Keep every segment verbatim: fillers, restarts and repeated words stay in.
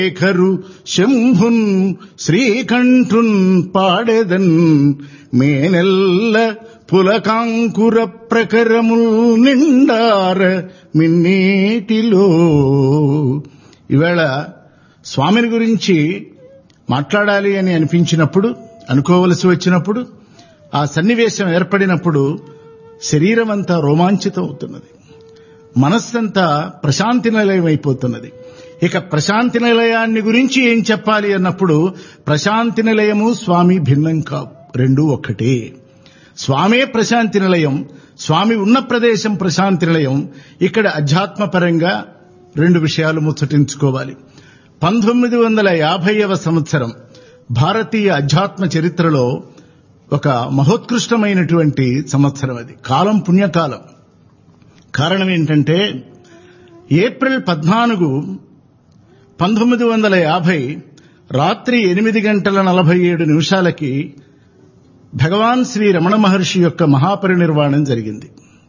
శేఖరు శంభున్ శ్రీకంఠున్ పాడెదన్ మేనెల్ల పులకాంకుర ప్రకరముల్ నిండార మిన్నీటిలో. ఈవేళ స్వామిని గురించి మాట్లాడాలి అని అనిపించినప్పుడు, అనుకోవలసి వచ్చినప్పుడు, ఆ సన్నివేశం ఏర్పడినప్పుడు శరీరం అంతా రోమాంచితం అవుతున్నది, మనస్సంతా ప్రశాంతి నిలయమైపోతున్నది. ఇక ప్రశాంతి నిలయాన్ని గురించి ఏం చెప్పాలి అన్నప్పుడు ప్రశాంతి నిలయము స్వామి భిన్నం కావు, రెండూ ఒక్కటే. స్వామే ప్రశాంతి నిలయం, స్వామి ఉన్న ప్రదేశం ప్రశాంతి నిలయం. ఇక్కడ అధ్యాత్మపరంగా రెండు విషయాలు ముచ్చటించుకోవాలి. పంతొమ్మిది వందల యాభైవ సంవత్సరం భారతీయ అధ్యాత్మ చరిత్రలో ఒక మహోత్కృష్టమైనటువంటి సంవత్సరం. అది కాలం పుణ్యకాలం. కారణం ఏంటంటే ఏప్రిల్ పద్నాలుగు పంతొమ్మిది వందల యాభై రాత్రి ఎనిమిది గంటల నలభై ఏడు నిమిషాలకి భగవాన్ శ్రీ రమణ మహర్షి యొక్క మహాపరినిర్వాణం జరిగింది.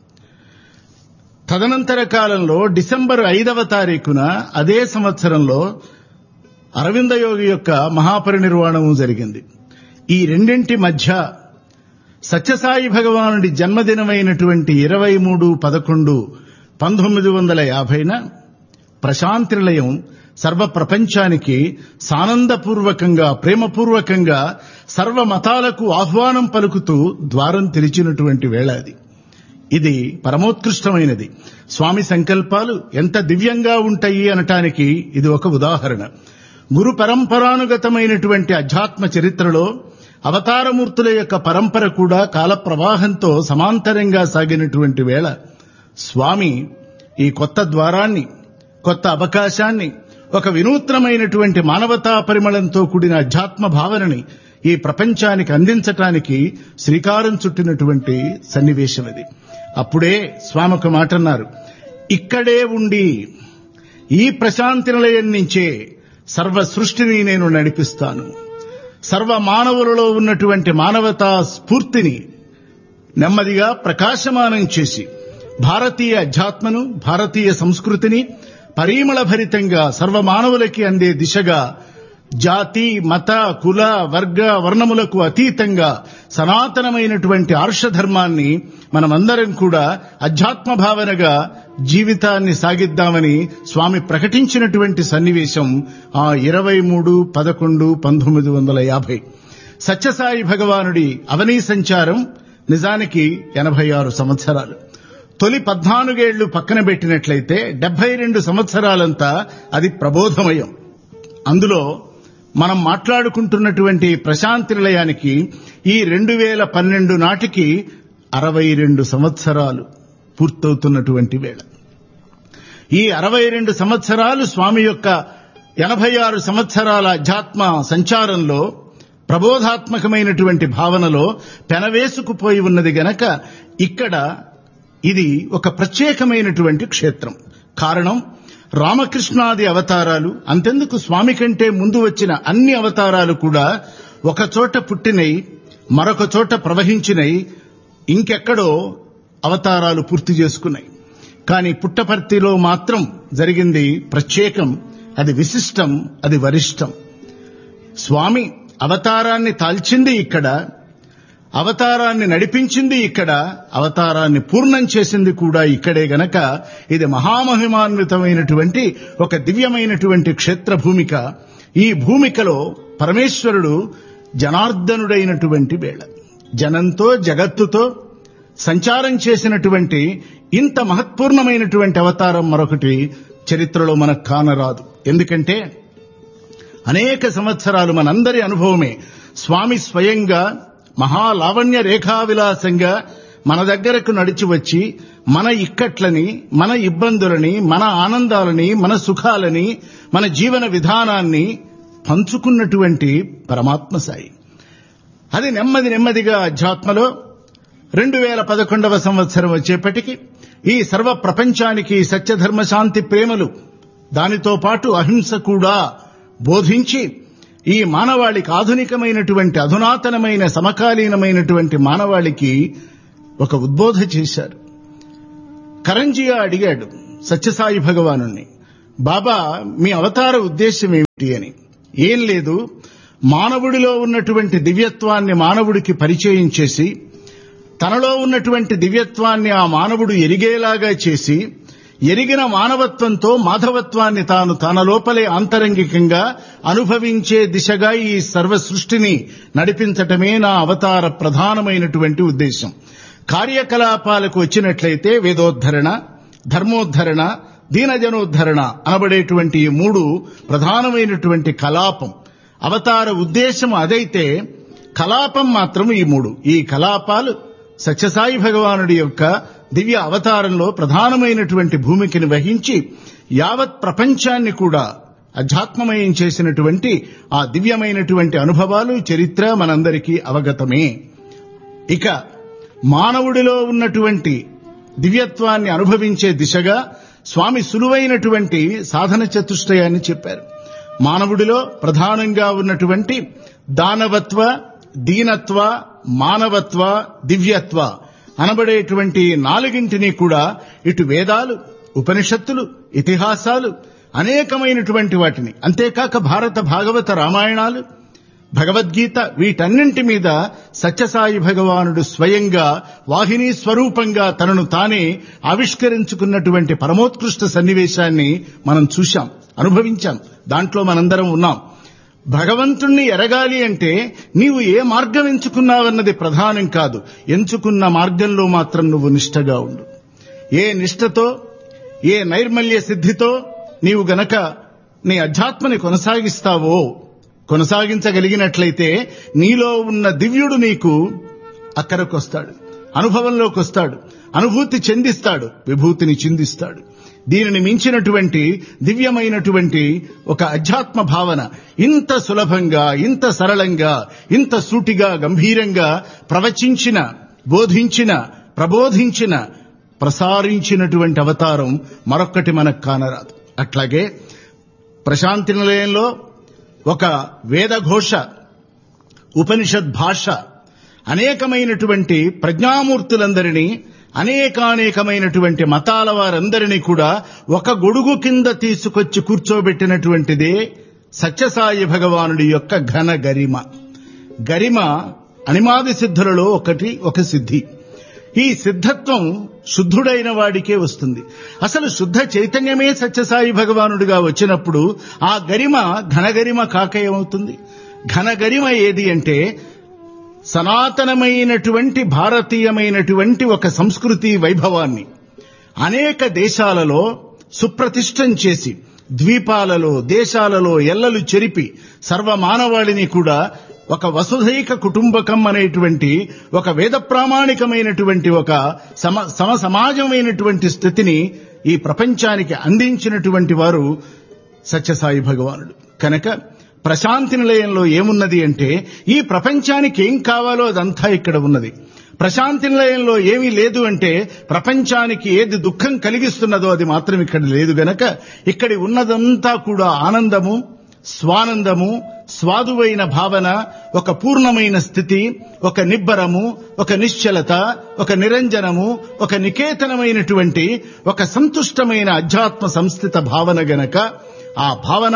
తదనంతర కాలంలో డిసెంబర్ ఐదవ తారీఖున అదే సంవత్సరంలో అరవింద యోగి యొక్క మహాపరినిర్వాణము జరిగింది. ఈ రెండింటి మధ్య సత్యసాయి భగవానుడి జన్మదినమైనటువంటి ఇరవై మూడు పదకొండు పంతొమ్మిది వందల యాభైన ప్రశాంతి నిలయం సర్వ ప్రపంచానికి సానందపూర్వకంగా, ప్రేమపూర్వకంగా సర్వ మతాలకు ఆహ్వానం పలుకుతూ ద్వారం తెరిచినటువంటి వేళ అది. ఇది పరమోత్కృష్టమైనది. స్వామి సంకల్పాలు ఎంత దివ్యంగా ఉంటాయి అనటానికి ఇది ఒక ఉదాహరణ. గురు పరంపరానుగతమైనటువంటి అధ్యాత్మ చరిత్రలో అవతారమూర్తుల యొక్క పరంపర కూడా కాల ప్రవాహంతో సమాంతరంగా సాగినటువంటి వేళ స్వామి ఈ కొత్త ద్వారాన్ని, కొత్త అవకాశాన్ని, ఒక వినూత్నమైనటువంటి మానవతా పరిమళంతో కూడిన అధ్యాత్మ భావనని ఈ ప్రపంచానికి అందించటానికి శ్రీకారం చుట్టినటువంటి సన్నివేశం అది. అప్పుడే స్వామి ఒక మాట అన్నారు, ఇక్కడే ఉండి ఈ ప్రశాంతి నిలయం నుంచే సర్వ సృష్టిని నేను నడిపిస్తాను. సర్వ మానవులలో ఉన్నటువంటి మానవతా స్ఫూర్తిని నెమ్మదిగా ప్రకాశమానం చేసి భారతీయ అధ్యాత్మను, భారతీయ సంస్కృతిని పరిమళ భరితంగా సర్వమానవులకి అందే దిశగా జాతి, మత, కుల, వర్గ, వర్ణములకు అతీతంగా సనాతనమైనటువంటి ఆర్షధర్మాన్ని మనమందరం కూడా అధ్యాత్మ భావనగా జీవితాన్ని సాగిద్దామని స్వామి ప్రకటించినటువంటి సన్నివేశం ఆ ఇరవై మూడు పదకొండు పంతొమ్మిది వందల యాభై. సత్యసాయి భగవానుడి అవనీ సంచారం నిజానికి ఎనభై ఆరు సంవత్సరాలు. తొలి పద్నాలుగేళ్లు పక్కన పెట్టినట్లయితే డెబ్బై రెండు సంవత్సరాలంతా అది ప్రబోధమయం. అందులో మనం మాట్లాడుకుంటున్నటువంటి ప్రశాంతి నిలయానికి ఈ రెండు వేల పన్నెండు నాటికి అరవై రెండు సంవత్సరాలు పూర్తవుతున్నటువంటి వేళ. ఈ అరవై రెండు సంవత్సరాలు స్వామి యొక్క ఎనభై ఆరు సంవత్సరాల అధ్యాత్మ సంచారంలో ప్రబోధాత్మకమైనటువంటి భావనలో పెనవేసుకుపోయి ఉన్నది గనక ఇక్కడ ఇది ఒక ప్రత్యేకమైనటువంటి క్షేత్రం. కారణం, రామకృష్ణాది అవతారాలు, అంతెందుకు స్వామి కంటే ముందు వచ్చిన అన్ని అవతారాలు కూడా ఒక చోట పుట్టినై, మరొక చోట ప్రవహించినై, ఇంకెక్కడో అవతారాలు పూర్తి చేసుకున్నాయి. కానీ పుట్టపర్తిలో మాత్రం జరిగింది ప్రత్యేకం, అది విశిష్టం, అది వరిష్టం. స్వామి అవతారాన్ని తాల్చింది ఇక్కడ, అవతారాన్ని నడిపించింది ఇక్కడ, అవతారాన్ని పూర్ణం చేసింది కూడా ఇక్కడే గనక ఇది మహామహిమాన్వితమైనటువంటి ఒక దివ్యమైనటువంటి క్షేత్ర భూమిక. ఈ భూమికలో పరమేశ్వరుడు జనార్దనుడైనటువంటి వేళ, జనంతో జగత్తుతో సంచారం చేసినటువంటి ఇంత మహత్పూర్ణమైనటువంటి అవతారం మరొకటి చరిత్రలో మనకు కానరాదు. ఎందుకంటే అనేక సంవత్సరాలు మనందరి అనుభవమే స్వామి స్వయంగా మహాలావణ్య రేఖా విలాసంగా మన దగ్గరకు నడిచి వచ్చి మన ఇక్కట్లని, మన ఇబ్బందులని, మన ఆనందాలని, మన సుఖాలని, మన జీవన విధానాన్ని పంచుకున్నటువంటి పరమాత్మ సాయి. అది నెమ్మది నెమ్మదిగా అధ్యాత్మలో రెండు వేల పదకొండవ సంవత్సరం వచ్చేప్పటికి ఈ సర్వ ప్రపంచానికి సత్యధర్మ శాంతి ప్రేమలు, దానితో పాటు అహింస కూడా బోధించి ఈ మానవాళికి ఆధునికమైనటువంటి అధునాతనమైన సమకాలీనమైనటువంటి మానవాళికి ఒక ఉద్బోధ చేశారు. కరంజియా అడిగాడు సత్యసాయి భగవానుణ్ణి, బాబా మీ అవతార ఉద్దేశ్యం ఏమిటి? సృష్టి అని. ఏం లేదు, మానవుడిలో ఉన్నటువంటి దివ్యత్వాన్ని మానవుడికి పరిచయం చేసి, తనలో ఉన్నటువంటి దివ్యత్వాన్ని ఆ మానవుడు ఎరిగేలాగా చేసి, ఎరిగిన మానవత్వంతో మాధవత్వాన్ని తాను తన లోపలే ఆంతరంగికంగా అనుభవించే దిశగా ఈ సర్వ సృష్టిని నడిపించటమే నా అవతార ప్రధానమైనటువంటి ఉద్దేశం. కార్యకలాపాలకు వచ్చినట్లయితే వేదోద్ధరణ, ధర్మోద్ధరణ, దీనజనోద్ధరణ అనబడేటువంటి ఈ మూడు ప్రధానమైనటువంటి కలాపం. అవతార ఉద్దేశం అదైతే కలాపం మాత్రం ఈ మూడు. ఈ కలాపాలు సత్యసాయి భగవానుడి యొక్క దివ్య అవతారంలో ప్రధానమైనటువంటి భూమికని వహించి యావత్ ప్రపంచాన్ని కూడా అధ్యాత్మమయం చేసినటువంటి ఆ దివ్యమైనటువంటి అనుభవాలు, చరిత్ర మనందరికీ అవగతమే. ఇక మానవుడిలో ఉన్నటువంటి దివ్యత్వాన్ని అనుభవించే దిశగా స్వామి సులువైనటువంటి సాధన చతుష్టయాన్ని చెప్పారు. మానవుడిలో ప్రధానంగా ఉన్నటువంటి దానవత్వ, దీనత్వ, మానవత్వ, దివ్యత్వ అనబడేటువంటి నాలుగింటిని కూడా ఇటు వేదాలు, ఉపనిషత్తులు, ఇతిహాసాలు అనేకమైనటువంటి వాటిని, అంతేకాక భారత భాగవత రామాయణాలు, భగవద్గీత, వీటన్నింటి మీద సత్యసాయి భగవానుడు స్వయంగా వాహినీ స్వరూపంగా తనను తానే ఆవిష్కరించుకున్నటువంటి పరమోత్కృష్ట సన్నివేశాన్ని మనం చూశాం, అనుభవించాం. దాంట్లో మనందరం ఉన్నాం. భగవంతుణ్ణి ఎరగాలి అంటే నీవు ఏ మార్గం ఎంచుకున్నావన్నది ప్రధానం కాదు. ఎంచుకున్న మార్గంలో మాత్రం నువ్వు నిష్ఠగా ఉండు. ఏ నిష్ఠతో, ఏ నైర్మల్య సిద్ధితో నీవు గనక నీ అధ్యాత్మని కొనసాగిస్తావో, కొనసాగించగలిగినట్లయితే నీలో ఉన్న దివ్యుడు నీకు అక్కరకు వస్తాడు, అనుభవంలోకి వస్తాడు, అనుభూతి చెందిస్తాడు, విభూతిని చిందిస్తాడు. దీనిని మించినటువంటి దివ్యమైనటువంటి ఒక అధ్యాత్మ భావన ఇంత సులభంగా, ఇంత సరళంగా, ఇంత సూటిగా, గంభీరంగా ప్రవచించిన, బోధించిన, ప్రబోధించిన, ప్రసారించినటువంటి అవతారం మరొక్కటి మనకు కానరాదు. అట్లాగే ప్రశాంతి నిలయంలో ఒక వేదఘోష, ఉపనిషద్ భాష అనేకమైనటువంటి ప్రజ్ఞామూర్తులందరినీ, అనేకానేకమైనటువంటి మతాల వారందరినీ కూడా ఒక గొడుగు కింద తీసుకొచ్చి కూర్చోబెట్టినటువంటిదే సత్యసాయి భగవానుడి యొక్క ఘన గరిమ. గరిమ అనిమాది సిద్ధులలో ఒకటి, ఒక సిద్ధి. ఈ సిద్ధత్వం శుద్ధుడైన వాడికే వస్తుంది. అసలు శుద్ధ చైతన్యమే సత్యసాయి భగవానుడిగా వచ్చినప్పుడు ఆ గరిమ ఘనగరిమ కాక ఏమవుతుంది? ఘనగరిమ ఏది అంటే సనాతనమైనటువంటి భారతీయమైనటువంటి ఒక సంస్కృతి వైభవాన్ని అనేక దేశాలలో సుప్రతిష్టం చేసి, ద్వీపాలలో, దేశాలలో ఎల్లలు చెరిపి సర్వమానవాళిని కూడా ఒక వసుధైక కుటుంబకం అనేటువంటి ఒక వేద ప్రామాణికమైనటువంటి ఒక సమ సమ సమాజమైనటువంటి స్థితిని ఈ ప్రపంచానికి అందించినటువంటి వారు సత్యసాయి భగవానుడు. కనుక ప్రశాంతి నిలయంలో ఏమున్నది అంటే ఈ ప్రపంచానికి ఏం కావాలో అదంతా ఇక్కడ ఉన్నది. ప్రశాంతి నిలయంలో ఏమీ లేదు అంటే ప్రపంచానికి ఏది దుఃఖం కలిగిస్తున్నదో అది మాత్రం ఇక్కడ లేదు. గనక ఇక్కడి ఉన్నదంతా కూడా ఆనందము, స్వానందము, స్వాదువైన భావన, ఒక పూర్ణమైన స్థితి, ఒక నిబ్బరము, ఒక నిశ్చలత, ఒక నిరంజనము, ఒక నికేతనమైనటువంటి ఒక సంతుష్టమైన అధ్యాత్మ సంస్థిత భావన. గనక ఆ భావన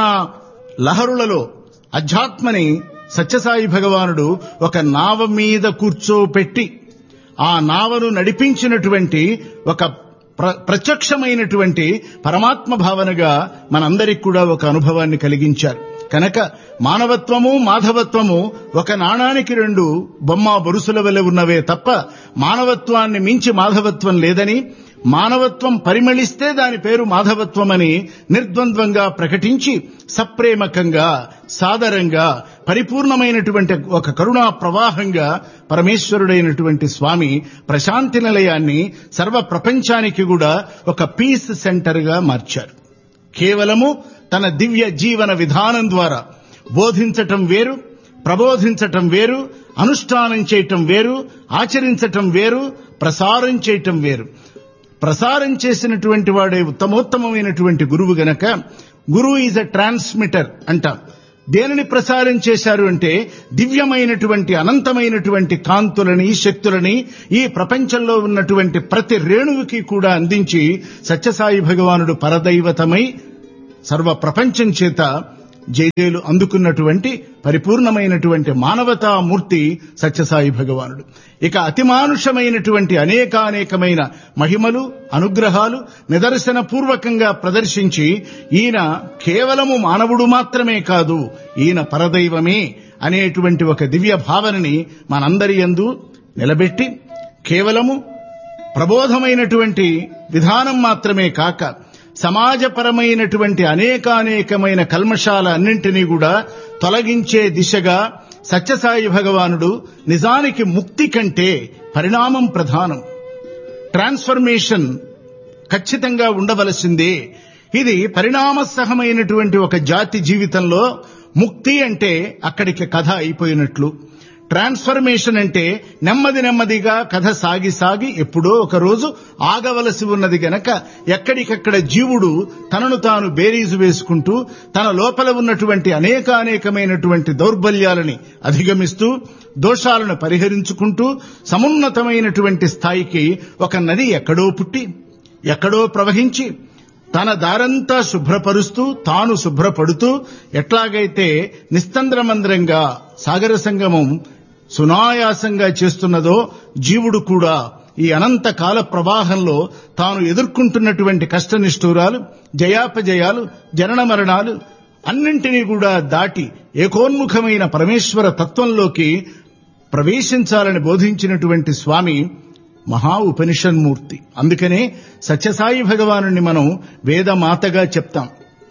లహరులలో అధ్యాత్మని సత్యసాయి భగవానుడు ఒక నావ మీద కూర్చోపెట్టి ఆ నావను నడిపించినటువంటి ఒక ప్ర ప్రత్యక్షమైనటువంటి పరమాత్మ భావనగా మనందరికి కూడా ఒక అనుభవాన్ని కలిగించారు. కనుక మానవత్వము, మాధవత్వము ఒక నాణానికి రెండు బొమ్మ బొరుసుల వలె ఉన్నవే తప్ప మానవత్వాన్ని మించి మాధవత్వం లేదని, మానవత్వం పరిమళిస్తే దాని పేరు మాధవత్వమని నిర్ద్వంద్వంగా ప్రకటించి సప్రేమకంగా, సాదరంగా, పరిపూర్ణమైనటువంటి ఒక కరుణా ప్రవాహంగా పరమేశ్వరుడైనటువంటి స్వామి ప్రశాంతి నిలయాన్ని సర్వ ప్రపంచానికి కూడా ఒక పీస్ సెంటర్ గా మార్చారు. కేవలము తన దివ్య జీవన విధానం ద్వారా బోధించటం వేరు, ప్రబోధించటం వేరు, అనుష్ఠానం చేయటం వేరు, ఆచరించటం వేరు, ప్రసారం చేయటం వేరు. ప్రసారం చేసినటువంటి వాడే ఉత్తమోత్తమైనటువంటి గురువు గనక గురువు ఈజ్ ఎ ట్రాన్స్మిటర్ అంటాం. దేనిని ప్రసారం చేశారు అంటే దివ్యమైనటువంటి అనంతమైనటువంటి కాంతులని, శక్తులని ఈ ప్రపంచంలో ఉన్నటువంటి ప్రతి రేణువుకి కూడా అందించి సత్యసాయి భగవానుడు పరదైవతమై సర్వ ప్రపంచం చేత జయజయలు అందుకున్నటువంటి పరిపూర్ణమైనటువంటి మానవతామూర్తి సత్యసాయి భగవానుడు. ఇక అతిమానుషమైనటువంటి అనేకానేకమైన మహిమలు, అనుగ్రహాలు నిదర్శన పూర్వకంగా ప్రదర్శించి ఈయన కేవలము మానవుడు మాత్రమే కాదు, ఈయన పరదైవమే అనేటువంటి ఒక దివ్య భావనని మనందరి యందు నిలబెట్టి కేవలము ప్రబోధమైనటువంటి విధానం మాత్రమే కాక సమాజపరమైనటువంటి అనేకానేకమైన కల్మషాల అన్నింటినీ కూడా తొలగించే దిశగా సత్యసాయి భగవానుడు నిజానికి ముక్తి కంటే పరిణామం ప్రధానం, ట్రాన్స్ఫర్మేషన్ ఖచ్చితంగా ఉండవలసిందే. ఇది పరిణామసహమైనటువంటి ఒక జాతి జీవితంలో ముక్తి అంటే అక్కడికి కథ అయిపోయినట్లు, ట్రాన్స్ఫర్మేషన్ అంటే నెమ్మది నెమ్మదిగా కథ సాగి సాగి ఎప్పుడో ఒక రోజు ఆగవలసి ఉన్నది గనక ఎక్కడికక్కడ జీవుడు తనను తాను బేరీజు వేసుకుంటూ తన లోపల ఉన్నటువంటి అనేకానేకమైనటువంటి దౌర్బల్యాలని అధిగమిస్తూ దోషాలను పరిహరించుకుంటూ సమున్నతమైనటువంటి స్థాయికి ఒక నది ఎక్కడో పుట్టి ఎక్కడో ప్రవహించి తన దారంతా శుభ్రపరుస్తూ తాను శుభ్రపడుతూ ఎట్లాగైతే నిస్తంద్రమంద్రంగా సాగర సంగమం సునాయాసంగా చేస్తున్నదో జీవుడు కూడా ఈ అనంత కాల ప్రవాహంలో తాను ఎదుర్కొంటున్నటువంటి కష్టనిష్ఠూరాలు, జయాపజయాలు, జనన మరణాలు అన్నింటినీ కూడా దాటి ఏకోన్ముఖమైన పరమేశ్వర తత్వంలోకి ప్రవేశించాలని బోధించినటువంటి స్వామి మహా ఉపనిషన్మూర్తి. అందుకనే సత్యసాయి భగవానుని మనం వేదమాతగా చెప్తాం.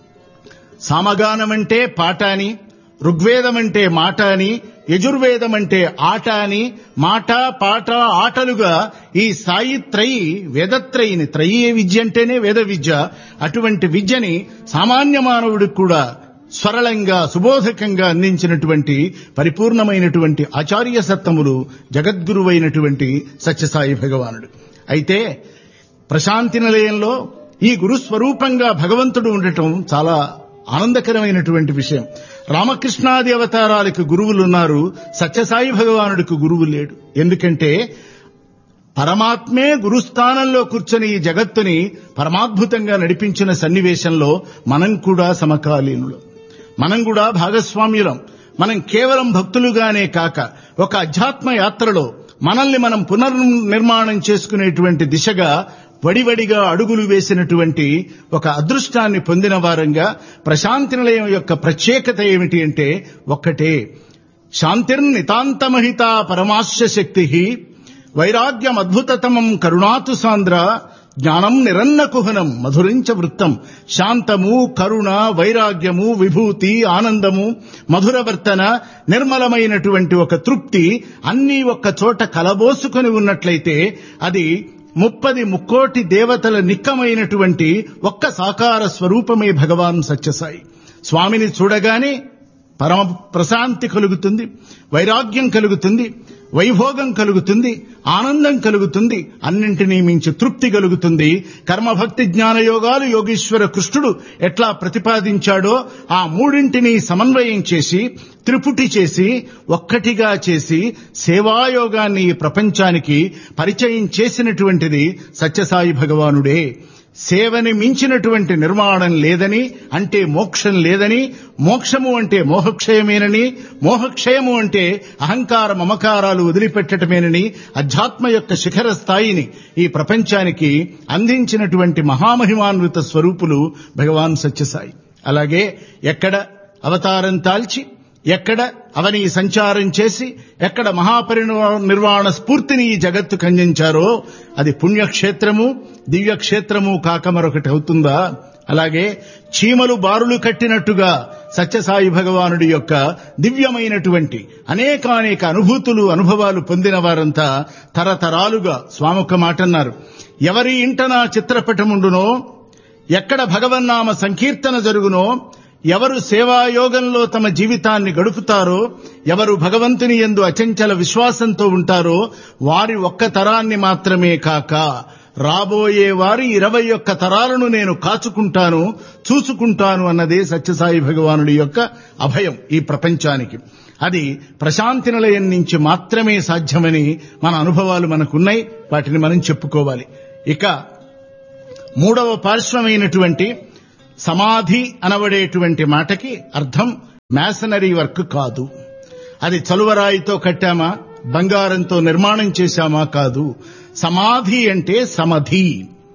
సామగానమంటే పాట అని, ఋగ్వేదమంటే మాట అని, యజుర్వేదమంటే ఆట అని, మాట పాట ఆటలుగా ఈ సాయి త్రయి వేదత్రయిని, త్రయీ విద్య అంటేనే వేద విద్య. అటువంటి విద్యని సామాన్య మానవుడికి కూడా సరళంగా సుబోధకంగా అందించినటువంటి పరిపూర్ణమైనటువంటి ఆచార్య సత్తములు జగద్గురువైనటువంటి సత్యసాయి భగవానుడు. అయితే ప్రశాంతి నిలయంలో ఈ గురుస్వరూపంగా భగవంతుడు ఉండటం చాలా ఆనందకరమైనటువంటి విషయం. రామకృష్ణాది అవతారాలకు గురువులున్నారు, సత్యసాయి భగవానుడికి గురువు లేడు. ఎందుకంటే పరమాత్మే గురుస్థానంలో కూర్చొని ఈ జగత్తుని పరమాద్భుతంగా నడిపించిన సన్నివేశంలో మనం కూడా సమకాలీనులం, మనం కూడా భాగస్వామ్యులం. మనం కేవలం భక్తులుగానే కాక ఒక అధ్యాత్మ యాత్రలో మనల్ని మనం పునర్నిర్మాణం చేసుకునేటువంటి దిశగా వడివడిగా అడుగులు వేసినటువంటి ఒక అదృష్టాన్ని పొందిన వారంగా ప్రశాంతి నిలయం యొక్క ప్రత్యేకత ఏమిటి అంటే ఒక్కటే, శాంతిర్నితాంతమహితా పరమాశ్య శక్తి వైరాగ్యం అద్భుతతమం కరుణాతు సాంద్ర జ్ఞానం నిరన్నకుహనం మధురించ వృత్తం. శాంతము, కరుణ, వైరాగ్యము, విభూతి, ఆనందము, మధురవర్తన, నిర్మలమైనటువంటి ఒక తృప్తి అన్నీ ఒక్క చోట కలబోసుకొని ఉన్నట్లయితే అది ముప్పది ముక్కోటి దేవతల నిక్కమైనటువంటి ఒక్క సాకార స్వరూపమే భగవాన్ సత్యసాయి. స్వామిని చూడగానే పరమ ప్రశాంతి కలుగుతుంది, వైరాగ్యం కలుగుతుంది, వైభోగం కలుగుతుంది, ఆనందం కలుగుతుంది, అన్నింటినీ మించి తృప్తి కలుగుతుంది. కర్మభక్తి జ్ఞానయోగాలు యోగీశ్వర కృష్ణుడు ఎట్లా ప్రతిపాదించాడో ఆ మూడింటినీ సమన్వయం చేసి త్రిపుటి చేసి ఒక్కటిగా చేసి సేవాయోగాన్ని ఈ ప్రపంచానికి పరిచయం చేసినటువంటిది సత్యసాయి భగవానుడే. సేవని మించినటువంటి నిర్మాణం లేదని, అంటే మోక్షం లేదని, మోక్షము అంటే మోహక్షయమేనని, మోహక్షయము అంటే అహంకార మమకారాలు వదిలిపెట్టటమేనని అధ్యాత్మ యొక్క శిఖర స్థాయిని ఈ ప్రపంచానికి అందించినటువంటి మహామహిమాన్విత స్వరూపులు భగవాన్ సత్యసాయి. అలాగే ఎక్కడ అవతారం తాల్చి, ఎక్కడ అవని సంచారం చేసి, ఎక్కడ మహాపరినిర్వాణ స్ఫూర్తిని ఈ జగత్తుకు అందించారో అది పుణ్యక్షేత్రము, దివ్యక్షేత్రము కాక మరొకటి అవుతుందా? అలాగే చీమలు బారులు కట్టినట్టుగా సత్యసాయి భగవానుడి యొక్క దివ్యమైనటువంటి అనేకానేక అనుభూతులు అనుభవాలు పొందిన వారంతా తరతరాలుగా స్వామి ఒక మాట అన్నారు, ఎవరి ఇంట నా చిత్రపటముండునో, ఎక్కడ భగవన్నామ సంకీర్తన జరుగునో, ఎవరు సేవాయోగంలో తమ జీవితాన్ని గడుపుతారో, ఎవరు భగవంతుని యందు అచంచల విశ్వాసంతో ఉంటారో వారి ఒక్క తరాన్ని మాత్రమే కాక రాబోయే వారి ఇరవై ఒక్క తరాలను నేను కాచుకుంటాను, చూసుకుంటాను అన్నదే సత్యసాయి భగవానుడి యొక్క అభయం ఈ ప్రపంచానికి. అది ప్రశాంతి నిలయం నుంచి మాత్రమే సాధ్యమని మన అనుభవాలు మనకున్నాయి, వాటిని మనం చెప్పుకోవాలి. ఇక మూడవ పార్శ్వమైనటువంటి సమాధి అనబడేటువంటి మాటకి అర్థం మ్యాసనరీ వర్క్ కాదు. అది చలువరాయితో కట్టామా, బంగారంతో నిర్మాణం చేశామా కాదు. సమాధి అంటే సమధి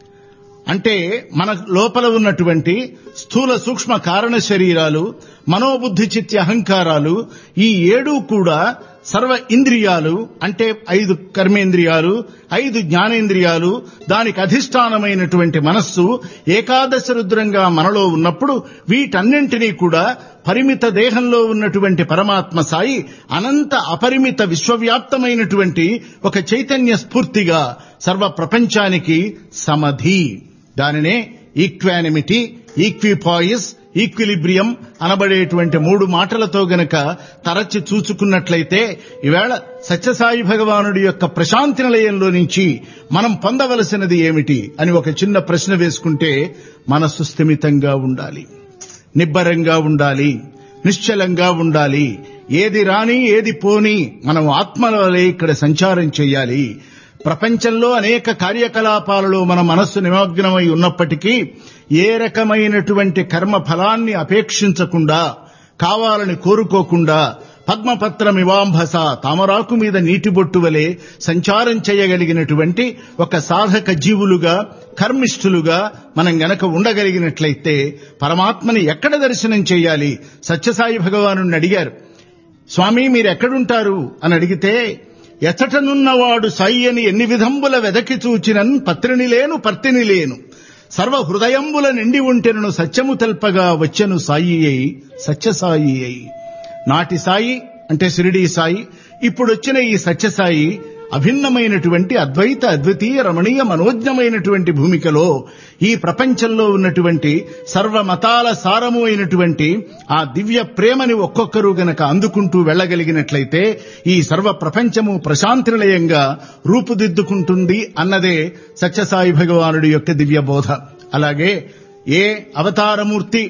అంటే మన లోపల ఉన్నటువంటి స్థూల సూక్ష్మ కారణ శరీరాలు, మనోబుద్ధి చిత్త అహంకారాలు, ఈ ఏడు కూడా సర్వ ఇంద్రియాలు అంటే ఐదు కర్మేంద్రియాలు, ఐదు జ్ఞానేంద్రియాలు, దానికి అధిష్టానమైనటువంటి మనస్సు ఏకాదశ రుద్రంగా మనలో ఉన్నప్పుడు వీటన్నింటినీ కూడా పరిమిత దేహంలో ఉన్నటువంటి పరమాత్మ సాయి అనంత అపరిమిత విశ్వవ్యాప్తమైనటువంటి ఒక చైతన్య స్ఫూర్తిగా సర్వ ప్రపంచానికి సమధి, దానినే ఈక్వానిమిటీ, ఈక్విపాయిస్, ఈక్విలిబ్రియం అనబడేటువంటి మూడు మాటలతో గనక తరచి చూచుకున్నట్లయితే ఈవేళ సత్యసాయి భగవానుడి యొక్క ప్రశాంతి నిలయంలో నుంచి మనం పొందవలసినది ఏమిటి అని ఒక చిన్న ప్రశ్న వేసుకుంటే, మనస్సు స్థిమితంగా ఉండాలి, నిబ్బరంగా ఉండాలి, నిశ్చలంగా ఉండాలి. ఏది రాని ఏది పోని మనం ఆత్మల వలె ఇక్కడ సంచారం చేయాలి. ప్రపంచంలో అనేక కార్యకలాపాలలో మన మనస్సు నిమగ్నమై ఉన్నప్పటికీ ఏ రకమైనటువంటి కర్మ ఫలాన్ని అపేక్షించకుండా, కావాలని కోరుకోకుండా పద్మపత్రమివాంభస తామరాకు మీద నీటిబొట్టు వలె సంచారం చేయగలిగినటువంటి ఒక సాధక జీవులుగా, కర్మిష్ఠులుగా మనం గనక ఉండగలిగినట్లయితే పరమాత్మని ఎక్కడ దర్శనం చేయాలి? సత్యసాయి భగవానుని అడిగారు, స్వామి మీరెక్కడుంటారు అని అడిగితే, ఎచటనున్నవాడు సాయి అని ఎన్ని విధంబుల వెదకి చూచినన్ పత్రిని లేను పర్తిని లేను, సర్వ హృదయంబుల నిండి ఉంటెను సత్యము తెల్పగా వచ్చెను సాయి అయి సత్యసాయి అయి. నాటి సాయి అంటే షిరిడీ సాయి, ఇప్పుడొచ్చిన ఈ సత్యసాయి అభిన్నమైనటువంటి అద్వైత అద్వితీయ రమణీయ మనోజ్ఞమైనటువంటి భూమికలో ఈ ప్రపంచంలో ఉన్నటువంటి సర్వమతాల సారము అయినటువంటి ఆ దివ్య ప్రేమని ఒక్కొక్కరు గనక అందుకుంటూ వెళ్లగలిగినట్లయితే ఈ సర్వ ప్రపంచము ప్రశాంతి నిలయంగా రూపుదిద్దుకుంటుంది అన్నదే సత్యసాయి భగవానుడి యొక్క దివ్య బోధ. అలాగే ఏ అవతారమూర్తి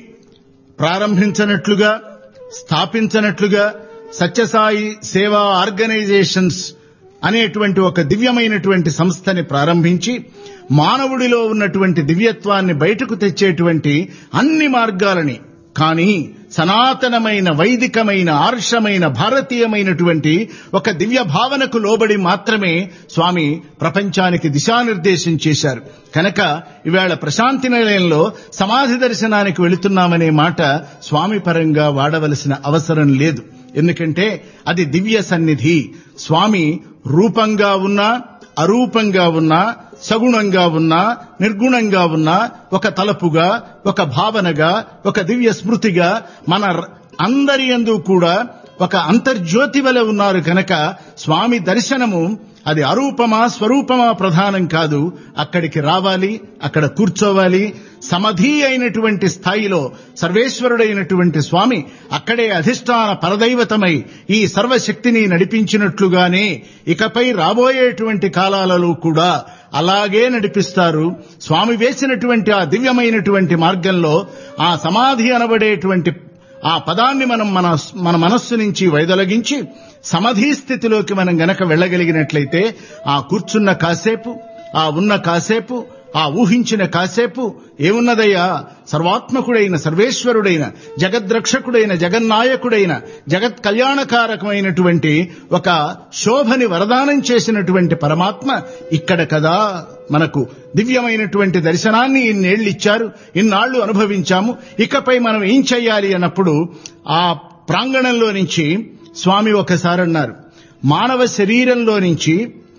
ప్రారంభించనట్లుగా, స్థాపించనట్లుగా సత్యసాయి సేవా ఆర్గనైజేషన్స్ అనేటువంటి ఒక దివ్యమైనటువంటి సంస్థని ప్రారంభించి మానవుడిలో ఉన్నటువంటి దివ్యత్వాన్ని బయటకు తెచ్చేటువంటి అన్ని మార్గాలని, కానీ సనాతనమైన వైదికమైన ఆర్షమైన భారతీయమైనటువంటి ఒక దివ్య భావనకు లోబడి మాత్రమే స్వామి ప్రపంచానికి దిశానిర్దేశం చేశారు. కనుక ఇవాళ ప్రశాంతి నిలయంలో సమాధి దర్శనానికి వెళుతున్నామనే మాట స్వామి పరంగా వాడవలసిన అవసరం లేదు. ఎందుకంటే అది దివ్య సన్నిధి. స్వామి రూపంగా ఉన్నా, అరూపంగా ఉన్నా, సగుణంగా ఉన్నా, నిర్గుణంగా ఉన్నా, ఒక తలపుగా, ఒక భావనగా, ఒక దివ్య స్మృతిగా మన అందరి యందు కూడా ఒక అంతర్జ్యోతి వలె ఉన్నారు. కనుక స్వామి దర్శనము అది అరూపమా స్వరూపమా ప్రధానం కాదు. అక్కడికి రావాలి, అక్కడ కూర్చోవాలి. సమధి అయినటువంటి స్థాయిలో సర్వేశ్వరుడైనటువంటి స్వామి అక్కడే అధిష్టాన పరదైవతమై ఈ సర్వశక్తిని నడిపించినట్లుగానే ఇకపై రాబోయేటువంటి కాలాలలో కూడా అలాగే నడిపిస్తారు. స్వామి వేసినటువంటి ఆ దివ్యమైనటువంటి మార్గంలో ఆ సమాధి అనబడేటువంటి ఆ పదాన్ని మనం మన మన మనస్సు నుంచి వైదొలగించి సమాధి స్థితిలోకి మనం గనక వెళ్ళగలిగినట్లయితే ఆ కూర్చున్న కాసేపు, ఆ ఉన్న కాసేపు, ఆ ఊహించిన కాసేపు ఏమున్నదయ్యా, సర్వాత్మకుడైన సర్వేశ్వరుడైన జగద్రక్షకుడైన జగన్నాయకుడైన జగత్ కళ్యాణకారకమైనటువంటి ఒక శోభని వరదానం చేసినటువంటి పరమాత్మ ఇక్కడ కదా మనకు దివ్యమైనటువంటి దర్శనాన్ని ఇన్నేళ్లు ఇచ్చారు, ఇన్నాళ్లు అనుభవించాము. ఇకపై మనం ఏం చెయ్యాలి అన్నప్పుడు ఆ ప్రాంగణంలో నుంచి స్వామి ఒకసారి అన్నారు, మానవ శరీరంలో నుంచి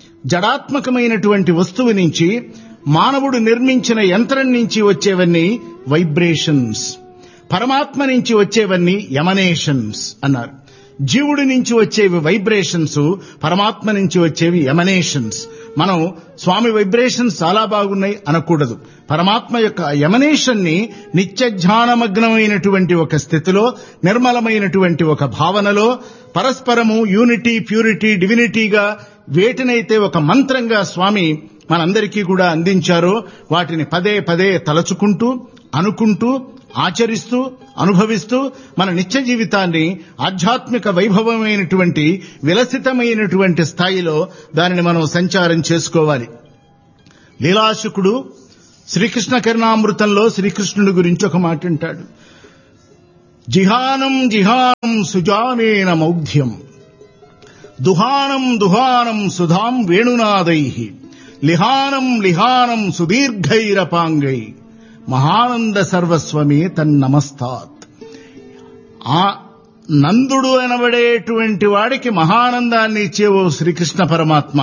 జడాత్మకమైనటువంటి వస్తువు నుంచి మానవుడు నిర్మించిన యంత్రం నుంచి వచ్చేవన్నీ వైబ్రేషన్స్, పరమాత్మ నుంచి వచ్చేవన్నీ ఎమనేషన్స్ అన్నారు. జీవుడి నుంచి వచ్చేవి వైబ్రేషన్స్, పరమాత్మ నుంచి వచ్చేవి ఎమనేషన్స్. మనం స్వామి వైబ్రేషన్స్ చాలా బాగున్నాయి అనకూడదు. పరమాత్మ యొక్క ఎమనేషన్ ని నిత్య ధ్యానమగ్నమైనటువంటి ఒక స్థితిలో, నిర్మలమైనటువంటి ఒక భావనలో పరస్పరము యూనిటీ, ప్యూరిటీ, డివినిటీగా వేటినైతే ఒక మంత్రంగా స్వామి మనందరికీ కూడా అందించారో వాటిని పదే పదే తలచుకుంటూ, అనుకుంటూ, ఆచరిస్తూ, అనుభవిస్తూ మన నిత్య జీవితాన్ని ఆధ్యాత్మిక వైభవమైనటువంటి విలసితమైనటువంటి స్థాయిలో దానిని మనం సంచారం చేసుకోవాలి. లీలాశుకుడు శ్రీకృష్ణ కరుణామృతంలో శ్రీకృష్ణుడి గురించి ఒక మాట అంటాడు. జిహానం జిహానం సుజానేన మౌఢ్యం దుహానం దుహానం సుధాం వేణునాదైః లిహానం లిహానం సుదీర్ఘైరపాంగై మహానంద సర్వస్వమే తన్నమస్తాత్. ఆ నందుడు అనబడేటువంటి వాడికి మహానందాన్ని ఇచ్చేవో శ్రీకృష్ణ పరమాత్మ,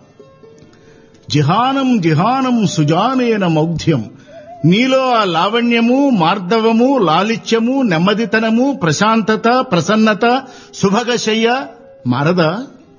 జిహానం జిహానం సుజానేన మౌఢ్యం, నీలో ఆ లావణ్యము, మార్దవము, లాలిత్యము, నెమ్మదితనము, ప్రశాంతత, ప్రసన్నత, సుభగశయ్య మారదా?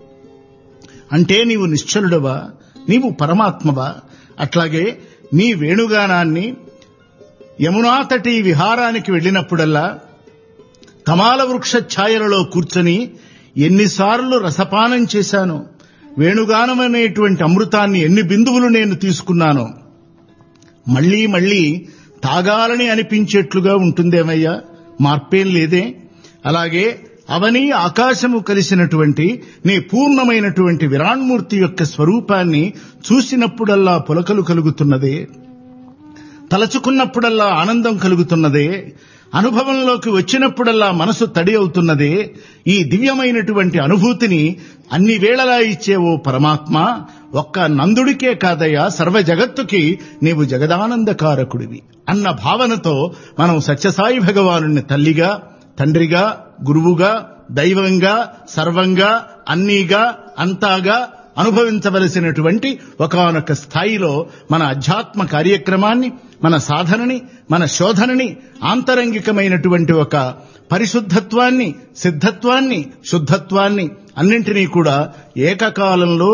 అంటే నీవు నిశ్చలుడవా? నీవు పరమాత్మవా? అట్లాగే నీ వేణుగానాన్ని యమునాతటి విహారానికి వెళ్ళినప్పుడల్లా కమాల వృక్ష ఛాయలలో కూర్చొని ఎన్నిసార్లు రసపానం చేశాను, వేణుగానం అనేటువంటి అమృతాన్ని ఎన్ని బిందువులు నేను తీసుకున్నానో, మళ్లీ మళ్లీ తాగాలని అనిపించేట్లుగా ఉంటుందేమయ్యా, మార్పేం లేదే. అలాగే అవని ఆకాశము కలిసినటువంటి నీ పూర్ణమైనటువంటి విరాణ్మూర్తి యొక్క స్వరూపాన్ని చూసినప్పుడల్లా పులకలు కలుగుతున్నదే, తలచుకున్నప్పుడల్లా ఆనందం కలుగుతున్నదే, అనుభవంలోకి వచ్చినప్పుడల్లా మనసు తడి అవుతున్నదే. ఈ దివ్యమైనటువంటి అనుభూతిని అన్ని వేళలా ఇచ్చేవో పరమాత్మ, ఒక్క నందుడికే కాదయ్యా, సర్వ జగత్తుకి నీవు జగదానందకారకుడివి అన్న భావనతో మనం సత్యసాయి భగవానుని తల్లిగా, తండ్రిగా, గురువుగా, దైవంగా, సర్వంగా, అన్నీగా, అంతాగా అనుభవించవలసినటువంటి ఒకానొక స్థాయిలో మన అధ్యాత్మ కార్యక్రమాన్ని, మన సాధనని, మన శోధనని, ఆంతరంగికమైనటువంటి ఒక పరిశుద్ధత్వాన్ని, సిద్ధత్వాన్ని, శుద్ధత్వాన్ని అన్నింటినీ కూడా ఏకకాలంలో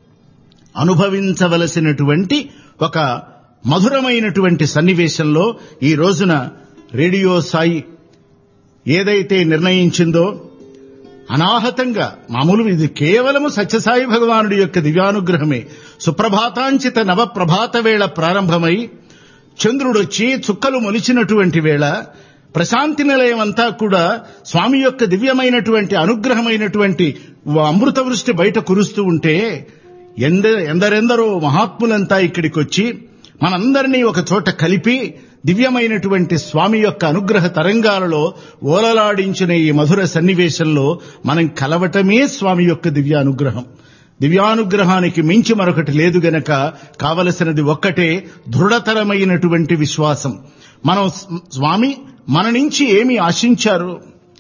అనుభవించవలసినటువంటి ఒక మధురమైనటువంటి సన్నివేశంలో ఈ రోజున రేడియో సాయి ఏదైతే నిర్ణయించిందో, అనాహతంగా మామూలు ఇది కేవలము సత్యసాయి భగవానుడి యొక్క దివ్యానుగ్రహమే. సుప్రభాతాంచిత నవ ప్రభాత వేళ ప్రారంభమై చంద్రుడొచ్చి చుక్కలు మొలిచినటువంటి వేళ ప్రశాంతి నిలయం అంతా కూడా స్వామి యొక్క దివ్యమైనటువంటి అనుగ్రహమైనటువంటి అమృత వృష్టి బయట కురుస్తూ ఉంటే ఎందరెందరో మహాత్ములంతా ఇక్కడికి వచ్చి మనందరినీ ఒక చోట కలిపి దివ్యమైనటువంటి స్వామి యొక్క అనుగ్రహ తరంగాలలో ఓలలాడించిన ఈ మధుర సన్నివేశంలో మనం కలవటమే స్వామి యొక్క దివ్యానుగ్రహం. దివ్యానుగ్రహానికి మించి మరొకటి లేదు గనక కావలసినది ఒక్కటే, దృఢతరమైనటువంటి విశ్వాసం. మనం స్వామి మన నుంచి ఏమి ఆశించారో,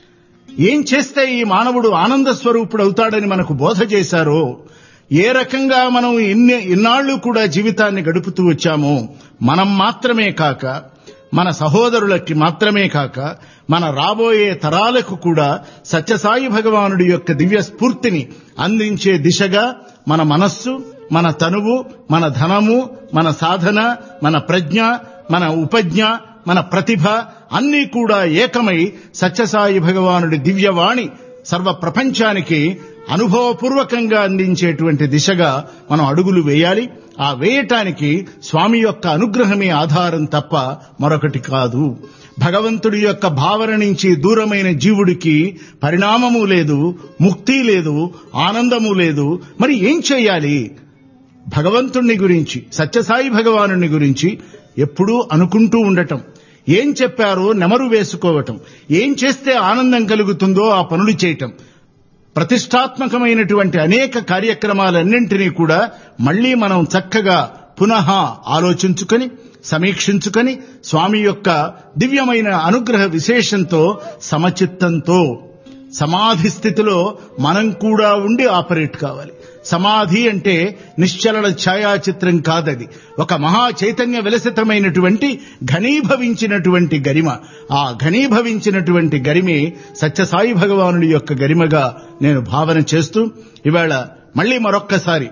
ఏం చేస్తే ఈ మానవుడు ఆనంద స్వరూపుడు అవుతాడని మనకు బోధ చేశారో, ఏ రకంగా మనం ఇన్ని ఇన్నాళ్లు కూడా జీవితాన్ని గడుపుతూ వచ్చామో, మనం మాత్రమే కాక మన సహోదరులకి మాత్రమే కాక మన రాబోయే తరాలకు కూడా సత్యసాయి భగవానుడి యొక్క దివ్య స్ఫూర్తిని అందించే దిశగా మన మనస్సు, మన తనువు, మన ధనము, మన సాధన, మన ప్రజ్ఞ, మన ఉపజ్ఞ, మన ప్రతిభ అన్నీ కూడా ఏకమై సత్యసాయి భగవానుడి దివ్యవాణి సర్వ ప్రపంచానికి అనుభవపూర్వకంగా అందించేటువంటి దిశగా మనం అడుగులు వేయాలి. ఆ వేయటానికి స్వామి యొక్క అనుగ్రహమే ఆధారం తప్ప మరొకటి కాదు. భగవంతుడి యొక్క భావన నుంచి దూరమైన జీవుడికి పరిణామము లేదు, ముక్తి లేదు, ఆనందము లేదు. మరి ఏం చేయాలి? భగవంతుణ్ణి గురించి, సత్యసాయి భగవానుని గురించి ఎప్పుడూ అనుకుంటూ ఉండటం, ఏం చెప్పారో నెమరు వేసుకోవటం, ఏం చేస్తే ఆనందం కలుగుతుందో ఆ పనులు చేయటం, ప్రతిష్టాత్మకమైనటువంటి అనేక కార్యక్రమాలన్నింటినీ కూడా మళ్లీ మనం చక్కగా పునః ఆలోచించుకొని, సమీక్షించుకొని స్వామి యొక్క దివ్యమైన అనుగ్రహ విశేషంతో, సమచిత్తంతో, సమాధి స్థితిలో మనం కూడా ఉండి ఆపరేట్ కావాలి. సమాధి అంటే నిశ్చలన ఛాయాచిత్రం కాదది, ఒక మహా చైతన్య విలసితమైనటువంటి ఘనీభవించినటువంటి గరిమ. ఆ ఘనీభవించినటువంటి గరిమే సత్యసాయి భగవానుడి యొక్క గరిమగా నేను భావన చేస్తూ, ఇవాళ మళ్లీ మరొక్కసారి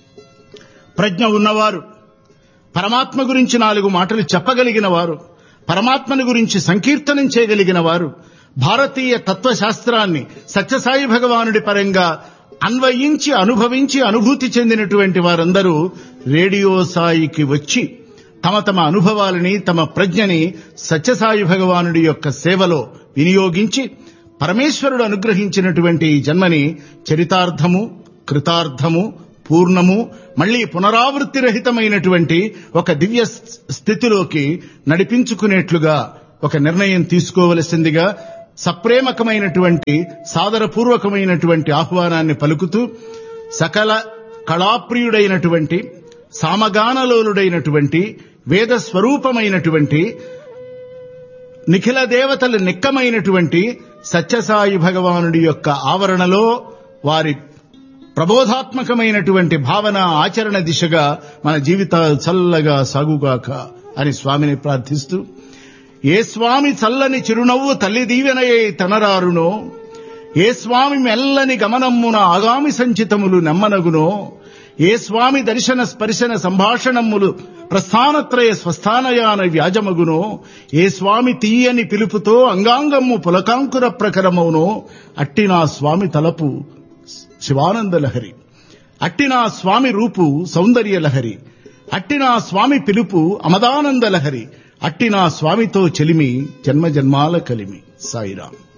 ప్రజ్ఞ ఉన్నవారు, పరమాత్మ గురించి నాలుగు మాటలు చెప్పగలిగిన వారు, పరమాత్మని గురించి సంకీర్తనం చేయగలిగిన వారు, భారతీయ తత్వశాస్త్రాన్ని సత్యసాయి భగవానుడి పరంగా అన్వయించి, అనుభవించి, అనుభూతి చెందినటువంటి వారందరూ రేడియో సాయికి వచ్చి తమ తమ అనుభవాలని, తమ ప్రజ్ఞని సత్యసాయి భగవానుడి యొక్క సేవలో వినియోగించి పరమేశ్వరుడు అనుగ్రహించినటువంటి ఈ జన్మని చరితార్థము, కృతార్థము, పూర్ణము, మళ్లీ పునరావృత్తి రహితమైనటువంటి ఒక దివ్య స్థితిలోకి నడిపించుకునేట్లుగా ఒక నిర్ణయం తీసుకోవలసిందిగా సప్రేమకమైనటువంటి సాదరపూర్వకమైనటువంటి ఆహ్వానాన్ని పలుకుతూ సకల కళాప్రియుడైనటువంటి సామగానలోలుడైనటువంటి వేద స్వరూపమైనటువంటి నిఖిల దేవతల నిక్కమైనటువంటి సత్యసాయి భగవానుడి యొక్క ఆవరణలో వారి ప్రబోధాత్మకమైనటువంటి భావన ఆచరణ దిశగా మన జీవితాలు చల్లగా సాగుగాక అని స్వామిని ప్రార్థిస్తూ, ఏ స్వామి చల్లని చిరునవ్వు తల్లి దీవెనయే తనరారునో, ఏ స్వామి మెల్లని గమనమ్మున ఆగామి సంచితములు నెమ్మనగునో, ఏ స్వామి దర్శన స్పర్శన సంభాషణములు ప్రస్థానత్రయ స్వస్థానయాన వ్యాజమగునో, ఏ స్వామి తీయని పిలుపుతో అంగాంగమ్ము పులకాంకుర ప్రకరమవునో, అట్టి నా స్వామి తలపు శివానందలహరి, అట్టి నా స్వామి రూపు సౌందర్యలహరి, అట్టి నా స్వామి పిలుపు అమదానందలహరి, అట్టి నా స్వామితో చెలిమి జన్మ జన్మాల కలిమి. సాయిరాం.